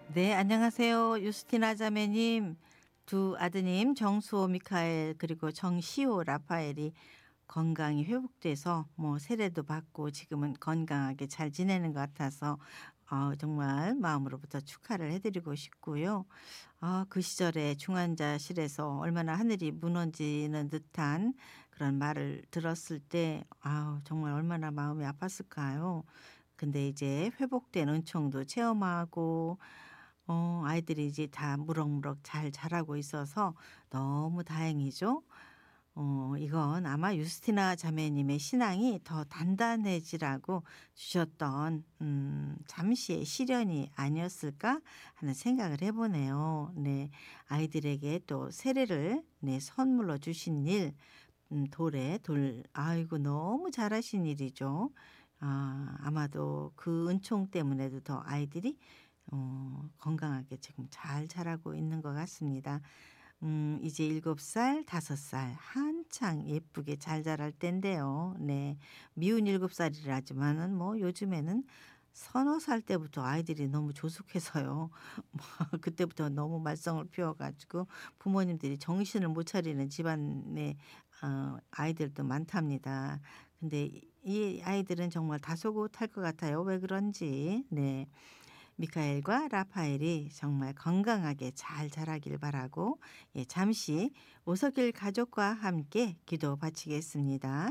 네, 안녕하세요. 유스티나 자매님. 두 아드님 정수호 미카엘 그리고 정시호 라파엘이 건강이 회복돼서 뭐 세례도 받고 지금은 건강하게 잘 지내는 것 같아서 정말 마음으로부터 축하를 해 드리고 싶고요. 그 시절에 중환자실에서 얼마나 하늘이 무너지는 듯한 그런 말을 들었을 때 정말 얼마나 마음이 아팠을까요? 근데 이제 회복된 은총도 체험하고 아이들이 이제 다 무럭무럭 잘 자라고 있어서 너무 다행이죠. 이건 아마 유스티나 자매님의 신앙이 더 단단해지라고 주셨던 잠시의 시련이 아니었을까 하는 생각을 해 보네요. 네. 아이들에게 또 세례를 네 선물로 주신 일 돌에 돌 아이고 너무 잘하신 일이죠. 아마도 그 은총 때문에도 더 아이들이 건강하게 지금 잘 자라고 있는 것 같습니다. 이제 7살, 5살 한창 예쁘게 잘 자랄 때인데요. 네. 미운 7살이라지만은 뭐 요즘에는 서너 살 때부터 아이들이 너무 조숙해서요. 뭐 그때부터 너무 말썽을 피워 가지고 부모님들이 정신을 못 차리는 집안의 아이들도 많답니다. 근데 이 아이들은 정말 다소곳할 것 같아요, 왜 그런지. 네. 미카엘과 라파엘이 정말 건강하게 잘 자라길 바라고 잠시 오석일 가족과 함께 기도 바치겠습니다.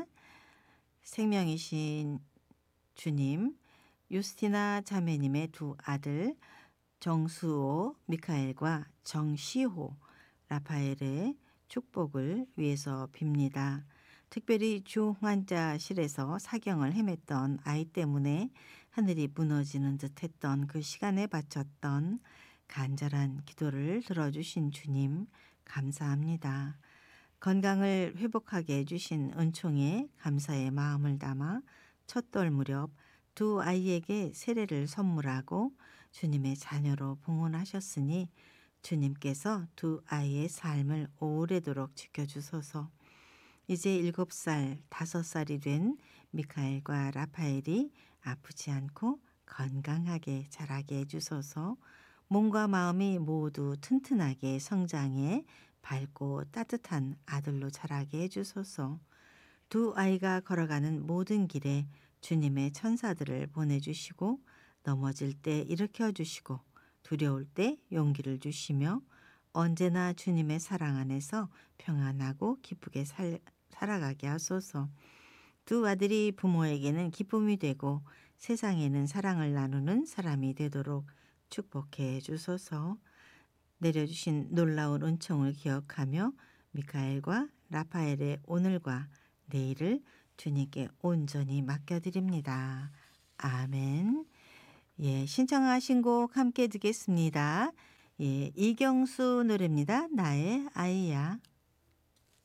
생명이신 주님, 유스티나 자매님의 두 아들 정수호 미카엘과 정시호 라파엘의 축복을 위해서 빕니다. 특별히 중환자실에서 사경을 헤맸던 아이 때문에 하늘이 무너지는 듯했던 그 시간에 바쳤던 간절한 기도를 들어주신 주님 감사합니다. 건강을 회복하게 해주신 은총에 감사의 마음을 담아 첫돌 무렵 두 아이에게 세례를 선물하고 주님의 자녀로 봉헌하셨으니 주님께서 두 아이의 삶을 오래도록 지켜주소서. 이제 7살, 5살이 된 미카엘과 라파엘이 아프지 않고 건강하게 자라게 해주소서. 몸과 마음이 모두 튼튼하게 성장해 밝고 따뜻한 아들로 자라게 해주소서. 두 아이가 걸어가는 모든 길에 주님의 천사들을 보내주시고 넘어질 때 일으켜 주시고 두려울 때 용기를 주시며 언제나 주님의 사랑 안에서 평안하고 기쁘게 살아가게 하소서. 두 아들이 부모에게는 기쁨이 되고 세상에는 사랑을 나누는 사람이 되도록 축복해 주소서. 내려주신 놀라운 은총을 기억하며 미카엘과 라파엘의 오늘과 내일을 주님께 온전히 맡겨드립니다. 아멘. 예, 신청하신 곡 함께 듣겠습니다. 예, 이경수 노래입니다. 나의 아이야.